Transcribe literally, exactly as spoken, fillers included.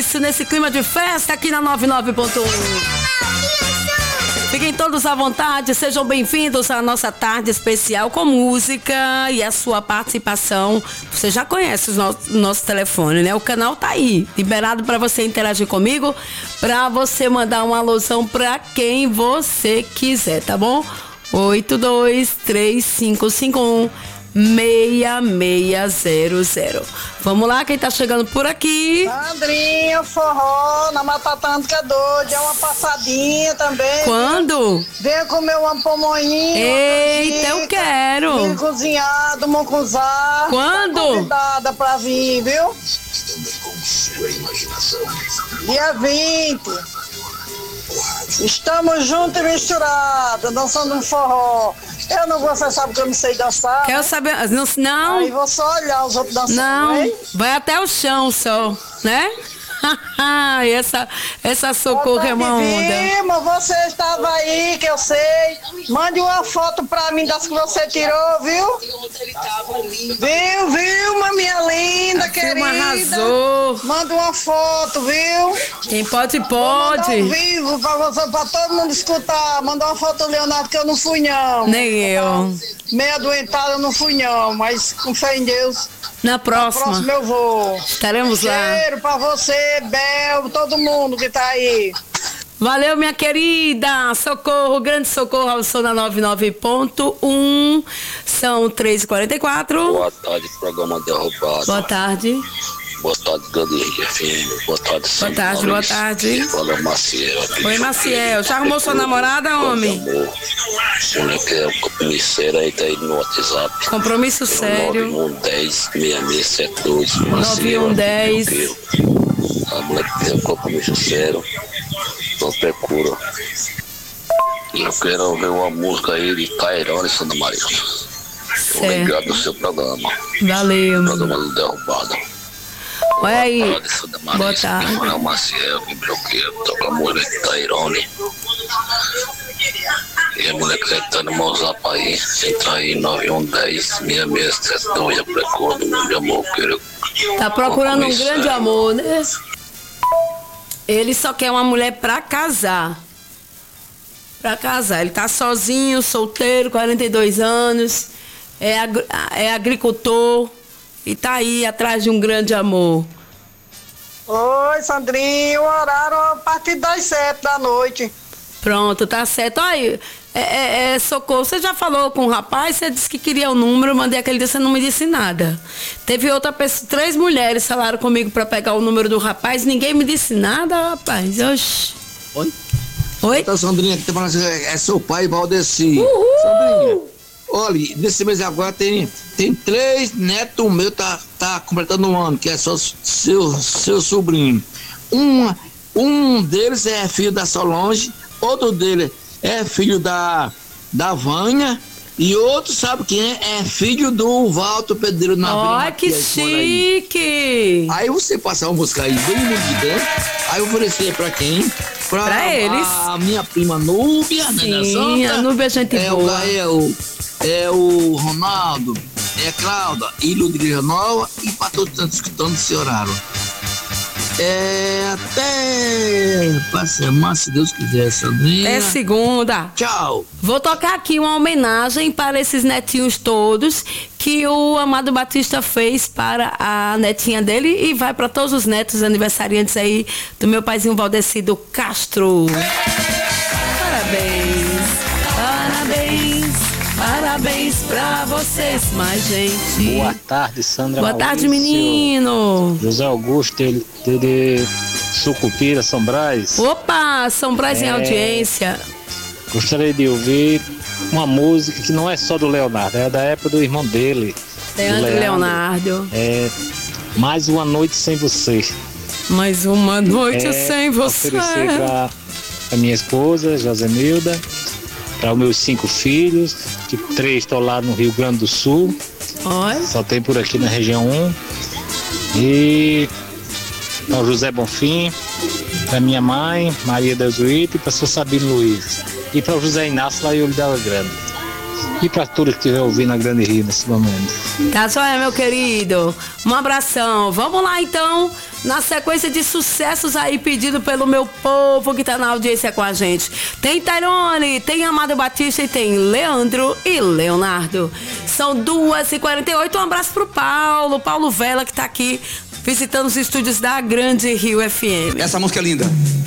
isso, nesse clima de festa aqui na noventa e nove ponto um. Fiquem todos à vontade, sejam bem-vindos à nossa tarde especial com música e a sua participação. Você já conhece o nosso, nosso telefone, né? O canal tá aí, liberado para você interagir comigo, para você mandar uma alusão para quem você quiser, tá bom? oito dois três cinco cinco um seis seis zero zero. Vamos lá, quem tá chegando por aqui? Sandrinha, forró, na Mata Atlântica doida, é uma passadinha também. Quando? Venha comer uma pamonhinha. Eita, eu quero. Vem cozinhado, mucunzá. Quando? Tá convidada pra vir, viu? Dia vinte. Estamos juntos e misturados, dançando um forró. Eu não vou, você sabe que eu não sei dançar. Quero né? saber. Não, não. Aí vou só olhar os outros dançando. Não, hein? vai até o chão só, né? essa, essa Socorro é uma onda. Vilma, você estava aí, que eu sei. Mande uma foto pra mim das que você tirou, viu? Viu, Vilma, minha linda, A querida. Vilma arrasou. Manda uma foto, viu? Quem pode, Vou mandar pode. ao vivo pra, você, pra todo mundo escutar. Manda uma foto do Leonardo, que eu não fui, não. Nem eu. Meia adoentada eu não fui, não. Mas com fé em Deus, Na próxima, próximo eu vou. estaremos lá. Cheiro pra você, Bel, todo mundo que tá aí. Valeu, minha querida. Socorro, grande socorro ao som da noventa e nove ponto um. São três e quarenta e quatro. Boa tarde, programa Derrubado. Boa tarde. Boa tarde, Grande F M. Boa tarde, Boa tarde, boa tarde. Fala, Maciel. Oi, Maciel. Já arrumou sua namorada, homem? Amor. Moleque é o compromisseiro aí, tá aí no WhatsApp. Compromisso sério. nove um um zero, seis seis sete dois. nove um um zero. A moleque tem um compromisso sério. Não procura. Eu quero ouvir uma música aí de Tairone e Santa Maria. Obrigado do seu programa. Valeu. Programa do Derrubado. Olha aí. Boa tarde, Santa Maria. Boa tarde. Manuel Maciel, me bloqueia, toca a música de Tairone. E a mulher que tá no meu zap aí, entra aí nove um um zero, seis seis sete dois, eu procuro um grande amor, quero. Tá procurando um grande amor, né? Ele só quer uma mulher pra casar. Pra casar. Ele tá sozinho, solteiro, quarenta e dois anos, é, ag- é agricultor e tá aí atrás de um grande amor. Oi, Sandrinho, o horário a partir das sete da noite. Pronto, tá certo. Olha, é, é, é, Socorro, você já falou com o rapaz, você disse que queria o número, eu mandei aquele dia, você não me disse nada. Teve outra pessoa, três mulheres falaram comigo pra pegar o número do rapaz, ninguém me disse nada, rapaz. Oxi. Oi? Oi? Então, Sandrinha, que tá falando assim, é seu pai, Valdeci. Uhul! Sandrinha, olha, nesse mês agora tem, tem três netos meus, tá, tá completando um ano, que é seu, seu, seu sobrinho. Uma, um deles é filho da Solange, outro dele é filho da, da Vânia, e outro, sabe quem é? É filho do Walter Pedreiro na Vila Olha que Matias, mora aí. chique! Aí você passar uma música aí bem humilde, aí eu oferecer pra quem? Pra, Pra eles. A minha prima Núbia, né, da Sim, Santa. a Núbia é gente é boa. O Gael, é o Ronaldo, é a Cláudia, Ilho de Igreja Nova e pra todos que estão escutando esse horário. É até pra semana, se Deus quiser, Sandrinha. É segunda. Tchau. Vou tocar aqui uma homenagem para esses netinhos todos que o Amado Batista fez para a netinha dele e vai para todos os netos aniversariantes aí do meu paizinho Valdecido Castro. Parabéns, parabéns, parabéns pra vocês, mais gente. Boa tarde, Sandra. Boa tarde, Maurício. menino. José Augusto, ele, de, de Sucupira, São Brás. Opa, São Brás em É. audiência. Gostaria de ouvir uma música que não é só do Leonardo, é da época do irmão dele. Leandro do Leonardo. É Mais Uma Noite Sem Você. Mais uma noite É, sem você. Oferecer para a minha esposa, Josemilda, para os meus cinco filhos, que três estão lá no Rio Grande do Sul, Olha. só tem por aqui na região um. E para o José Bonfim, para minha mãe, Maria da Zuíta, e para o seu Sabino Luiz. E para o José Inácio lá em Olho da Grande. E para todos que estiver ouvindo a Grande Rio nesse momento. Tá joia, meu querido. Um abração. Vamos lá, então. Na sequência de sucessos aí pedido pelo meu povo que tá na audiência com a gente. Tem Tairone, tem Amado Batista e tem Leandro e Leonardo. São duas e quarenta e oito. Um abraço pro Paulo, Paulo Vela, que tá aqui visitando os estúdios da Grande Rio F M. Essa música é linda.